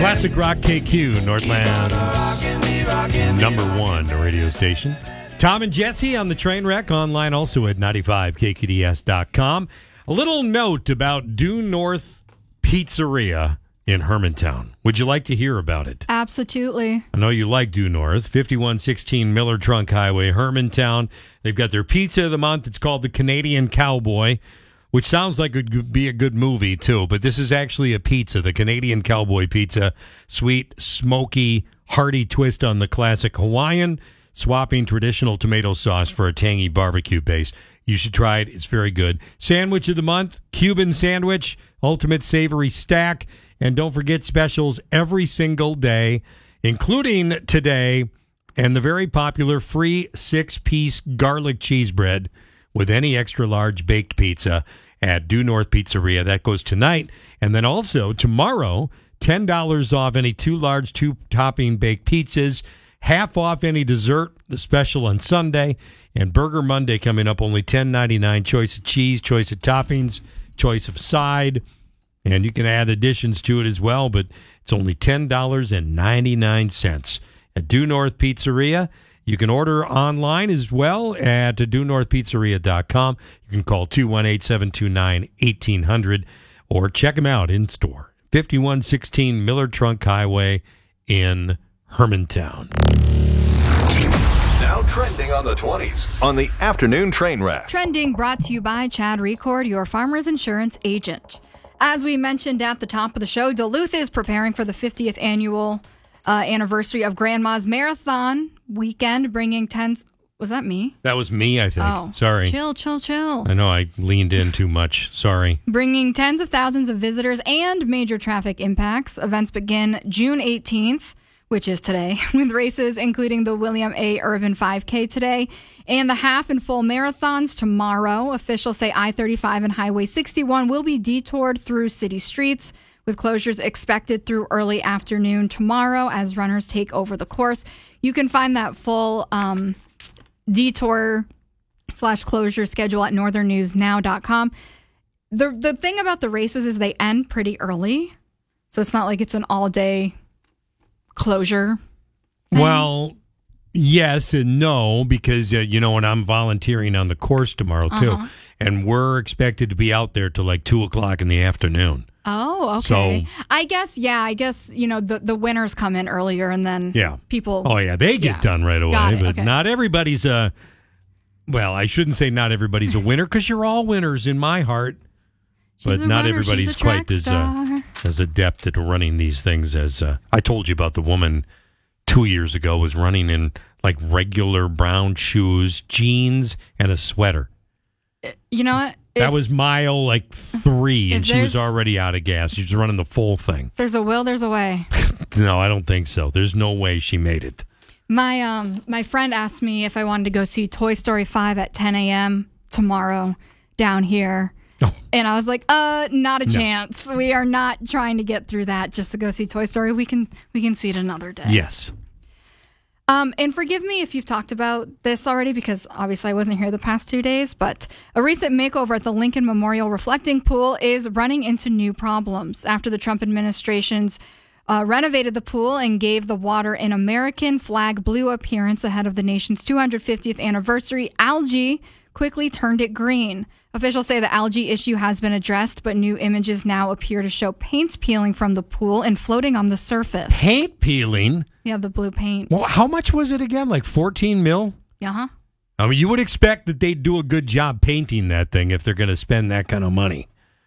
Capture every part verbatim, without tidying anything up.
Classic Rock K Q, Northland's number one radio station. Tom and Jesse on the train wreck, online also at ninety-five K Q D S dot com. A little note about Due North Pizzeria in Hermantown. Would you like to hear about it? Absolutely. I know you like Due North. fifty-one sixteen Miller Trunk Highway, Hermantown. They've got their pizza of the month. It's called the Canadian Cowboy, which sounds like it would be a good movie, too. But this is actually a pizza, the Canadian Cowboy Pizza. Sweet, smoky, hearty twist on the classic Hawaiian, swapping traditional tomato sauce for a tangy barbecue base. You should try it. It's very good. Sandwich of the month, Cuban sandwich, ultimate savory stack. And don't forget specials every single day, including today, and the very popular free six-piece garlic cheese bread with any extra large baked pizza at Due North Pizzeria. That goes tonight. And then also tomorrow, ten dollars off any two large, two-topping baked pizzas, half off any dessert, the special on Sunday, and Burger Monday coming up, only ten ninety-nine. Choice of cheese, choice of toppings, choice of side, and you can add additions to it as well, but it's only ten dollars and ninety-nine cents at Due North Pizzeria. You can order online as well at due north pizzeria dot com. You can call two one eight, seven two nine, one eight hundred or check them out in store. fifty-one sixteen Miller Trunk Highway in Hermantown. Now trending on the twenties on the afternoon train wreck. Trending brought to you by Chad Record, your farmer's insurance agent. As we mentioned at the top of the show, Duluth is preparing for the fiftieth annual uh, anniversary of Grandma's Marathon weekend, bringing tens. Was that me? That was me, I think. Oh, sorry. Chill, chill, chill. I know I leaned in too much. Sorry. Bringing tens of thousands of visitors and major traffic impacts. Events begin June eighteenth, which is today, with races including the William A. Irvin five K today and the half and full marathons tomorrow. Officials say I thirty-five and Highway sixty-one will be detoured through city streets, with closures expected through early afternoon tomorrow as runners take over the course. You can find that full um, detour slash closure schedule at northern news now dot com. The, the thing about the races is they end pretty early, so it's not like it's an all-day closure thing. Well, yes and no, because, uh, you know, when I'm volunteering on the course tomorrow, too, Uh-huh. and we're expected to be out there till like two o'clock in the afternoon. Oh, okay. So- I guess, yeah, I guess, you know, the, the winners come in earlier and then Yeah. people. Oh, yeah, they get Yeah. done right away, Got it, but okay. not everybody's a, well, I shouldn't say not everybody's a winner, because you're all winners in my heart, but She's a not runner, everybody's she's a track quite as, uh, star. as adept at running these things as, uh, I told you about the woman two years ago was running in like regular brown shoes, jeans, and a sweater. You know what? That If was mile like three, and if she was there's- already out of gas. She was running the full thing. there's a will, there's a way. No, I don't think so. There's no way she made it. My um my friend asked me if I wanted to go see Toy Story five at ten a.m. tomorrow down here. Oh. And I was like, uh, not a No. chance. We are not trying to get through that just to go see Toy Story. We can we can see it another day. Yes. Um, and forgive me if you've talked about this already, because obviously I wasn't here the past two days, but a recent makeover at the Lincoln Memorial Reflecting Pool is running into new problems after the Trump administration's uh, renovated the pool and gave the water an American flag blue appearance ahead of the nation's two hundred fiftieth anniversary. Algae quickly turned it green. Officials say the algae issue has been addressed, but new images now appear to show paint peeling from the pool and floating on the surface. Paint peeling? Yeah, the blue paint. Well, how much was it again? Like fourteen mil? Uh-huh. I mean, you would expect that they'd do a good job painting that thing if they're going to spend that kind of money.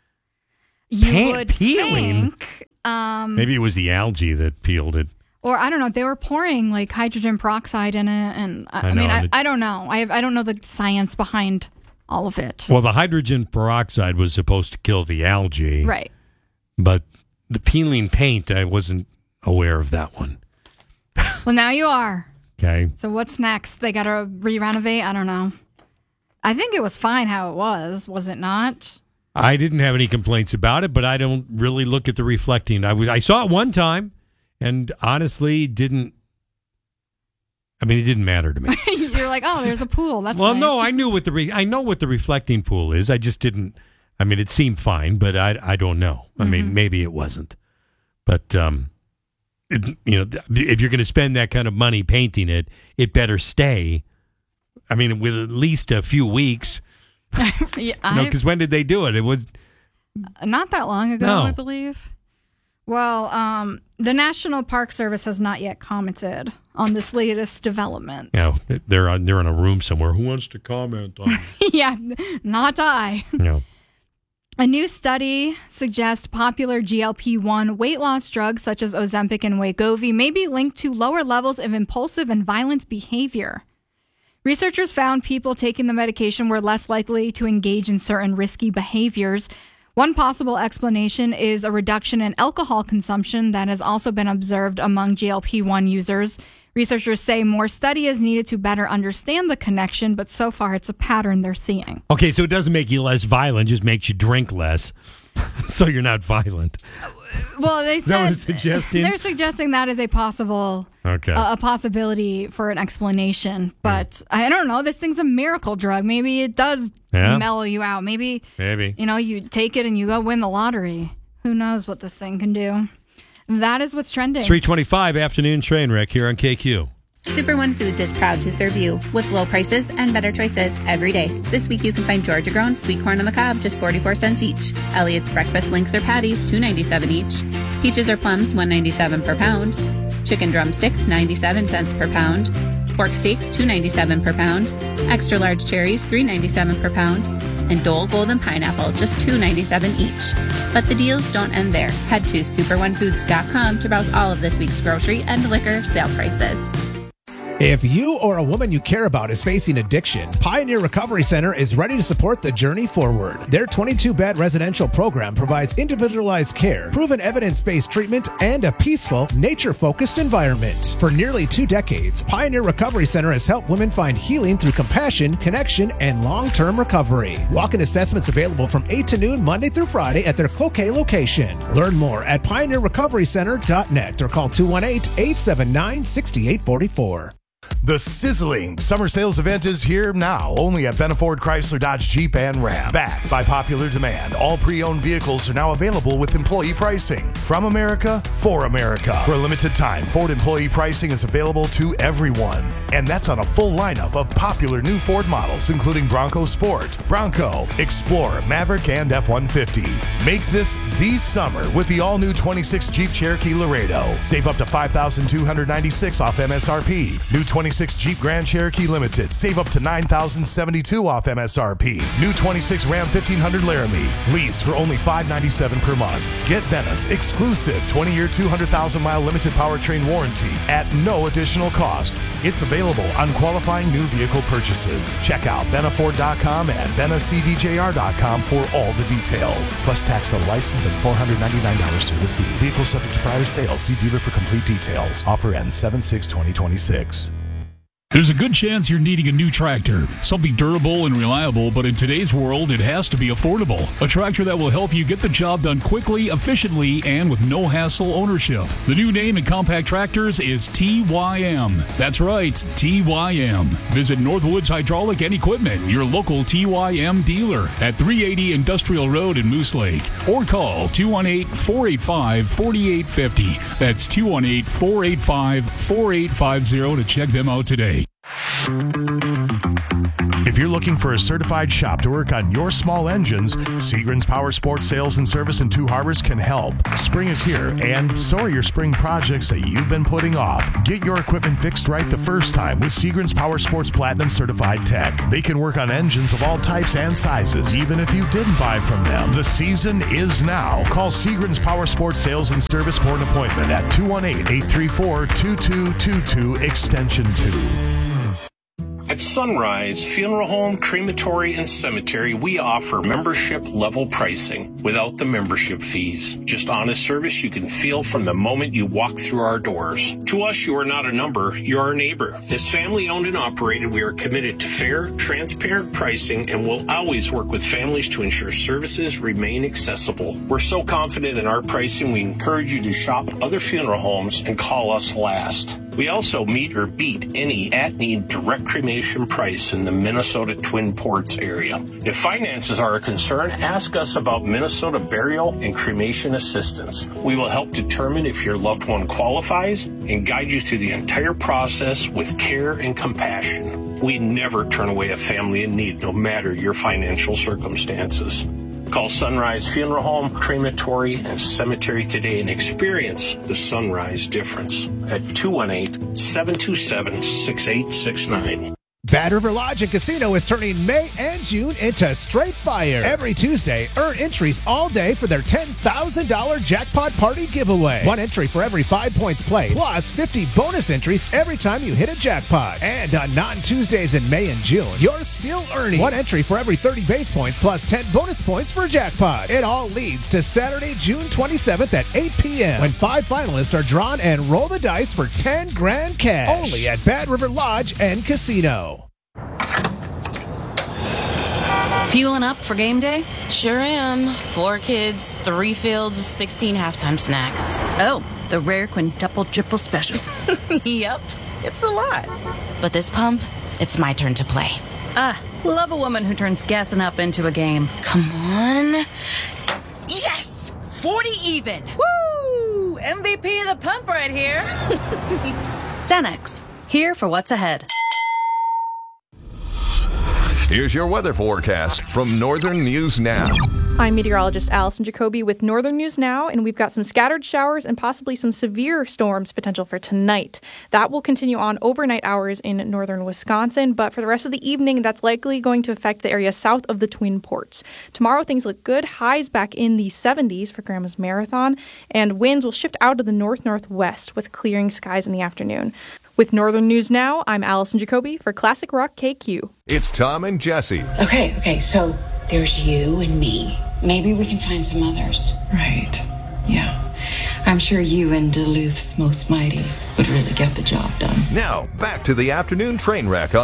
You Paint would peeling? think, um, Maybe it was the algae that peeled it. or I don't know. They were pouring like hydrogen peroxide in it, and I, I I mean, know, I, and it- I don't know. I I don't know the science behind all of it. Well, the hydrogen peroxide was supposed to kill the algae. Right. But the peeling paint, I wasn't aware of that one. Well, now you are. Okay. So what's next? They got to re-renovate? I don't know. I think it was fine how it was, was it not? I didn't have any complaints about it, but I don't really look at the reflecting. I was I saw it one time, and honestly, didn't. I mean, it didn't matter to me. You're like, oh, there's a pool. That's well, nice. no, I knew what the re- I know what the reflecting pool is. I just didn't. I mean, it seemed fine, but I I don't know. I Mm-hmm. mean, maybe it wasn't. But um, it, you know, if you're going to spend that kind of money painting it, it better stay. I mean, with at least a few weeks. yeah, Because when did they do it? It was not that long ago, no. I believe. Well, um, the National Park Service has not yet commented on this latest development. Yeah, you know, they're on, they're in a room somewhere. Who wants to comment on it? yeah, not I. No. A new study suggests popular G L P one weight loss drugs such as Ozempic and Wegovy may be linked to lower levels of impulsive and violent behavior. Researchers found people taking the medication were less likely to engage in certain risky behaviors. One possible explanation is a reduction in alcohol consumption that has also been observed among G L P one users. Researchers say more study is needed to better understand the connection, but so far it's a pattern they're seeing. Okay, so it doesn't make you less violent, just makes you drink less. So you're not violent. Well, they Is that what said it's suggesting? they're suggesting that is a possible okay. uh, a possibility for an explanation. But mm. I don't know. This thing's a miracle drug. Maybe it does yeah. mellow you out. Maybe maybe you know you take it and you go win the lottery. Who knows what this thing can do? That is what's trending. three twenty-five afternoon train wreck here on K Q. Super One Foods is proud to serve you with low prices and better choices every day. This week you can find Georgia grown sweet corn on the cob, just forty-four cents each. Elliot's breakfast links or patties, two ninety-seven each. Peaches or plums, one ninety-seven per pound. Chicken drumsticks, ninety-seven cents per pound. Pork steaks, two ninety-seven per pound. Extra large cherries, three ninety-seven per pound. And Dole Golden Pineapple, just two ninety-seven each. But the deals don't end there. Head to super one foods dot com to browse all of this week's grocery and liquor sale prices. If you or a woman you care about is facing addiction, Pioneer Recovery Center is ready to support the journey forward. Their twenty-two bed residential program provides individualized care, proven evidence-based treatment, and a peaceful, nature-focused environment. For nearly two decades, Pioneer Recovery Center has helped women find healing through compassion, connection, and long-term recovery. Walk-in assessments available from eight to noon Monday through Friday at their Cloquet location. Learn more at pioneer recovery center dot net or call two one eight, eight seven nine, six eight four four. The sizzling summer sales event is here now, only at Benna Ford Chrysler Dodge Jeep and Ram. Backed by popular demand, all pre-owned vehicles are now available with employee pricing. From America, for America. For a limited time, Ford employee pricing is available to everyone. And that's on a full lineup of popular new Ford models, including Bronco Sport, Bronco, Explorer, Maverick, and F one fifty. Make this the summer with the all-new twenty-six Jeep Cherokee Laredo. Save up to five thousand two hundred ninety-six dollars off M S R P. New twenty-six Jeep Grand Cherokee Limited. Save up to nine thousand seventy-two dollars off M S R P. New twenty-six Ram fifteen hundred Laramie. Lease for only five hundred ninety-seven dollars per month. Get Benna's exclusive twenty-year, two hundred thousand mile limited powertrain warranty at no additional cost. It's available on qualifying new vehicle purchases. Check out benna ford dot com and benna c d j r dot com for all the details. Plus tax on license and four hundred ninety-nine dollars service fee. Vehicle subject to prior sale. See dealer for complete details. Offer ends seven six twenty twenty-six. There's a good chance you're needing a new tractor, something durable and reliable, but in today's world, it has to be affordable. A tractor that will help you get the job done quickly, efficiently, and with no hassle ownership. The new name in compact tractors is T Y M. That's right, T Y M. Visit Northwoods Hydraulic and Equipment, your local T Y M dealer at three eighty Industrial Road in Moose Lake, or call two one eight, four eight five, four eight five zero. That's two one eight, four eight five, four eight five zero to check them out today. If you're looking for a certified shop to work on your small engines, Seagram's Power Sports Sales and Service in Two Harbors can help. Spring is here, and so are your spring projects that you've been putting off. Get your equipment fixed right the first time with Seagram's Power Sports Platinum Certified Tech. They can work on engines of all types and sizes, even if you didn't buy from them. The season is now. Call Seagram's Power Sports Sales and Service for an appointment at two one eight, eight three four, two two two two, extension two. At Sunrise Funeral Home, Crematory, and Cemetery, we offer membership-level pricing without the membership fees. Just honest service you can feel from the moment you walk through our doors. To us, you are not a number, you're our neighbor. As family-owned and operated, we are committed to fair, transparent pricing and will always work with families to ensure services remain accessible. We're so confident in our pricing, we encourage you to shop other funeral homes and call us last. We also meet or beat any at-need direct cremation price in the Minnesota Twin Ports area. If finances are a concern, ask us about Minnesota burial and cremation assistance. We will help determine if your loved one qualifies and guide you through the entire process with care and compassion. We never turn away a family in need, no matter your financial circumstances. Call Sunrise Funeral Home, Crematory, and Cemetery today and experience the Sunrise difference at two one eight, seven two seven, six eight six nine. Bad River Lodge and Casino is turning May and June into straight fire. Every Tuesday, earn entries all day for their ten thousand dollars jackpot party giveaway. One entry for every five points played, plus fifty bonus entries every time you hit a jackpot. And on non-Tuesdays in May and June, you're still earning one entry for every thirty base points, plus ten bonus points for jackpots. It all leads to Saturday, June twenty-seventh at eight p.m. when five finalists are drawn and roll the dice for ten grand cash. Only at Bad River Lodge and Casino. Fueling up for game day? Sure am. Four kids, three fields, sixteen halftime snacks. Oh, the rare quintuple triple special. Yep, it's a lot. But this pump, it's my turn to play. Ah, love a woman who turns gassing up into a game. Come on. Yes! forty even! Woo! M V P of the pump right here. Cenex, here for what's ahead. Here's your weather forecast from Northern News Now. I'm meteorologist Allison Jacoby with Northern News Now, and we've got some scattered showers and possibly some severe storms potential for tonight. That will continue on overnight hours in northern Wisconsin, but for the rest of the evening, that's likely going to affect the area south of the Twin Ports. Tomorrow, things look good. Highs back in the seventies for Grandma's Marathon, and winds will shift out of the north-northwest with clearing skies in the afternoon. With Northern News Now, I'm Allison Jacoby for Classic Rock K Q. It's Tom and Jesse. Okay, okay, so there's you and me. Maybe we can find some others. Right, yeah. I'm sure you and Duluth's Most Mighty would really get the job done. Now, back to the afternoon train wreck on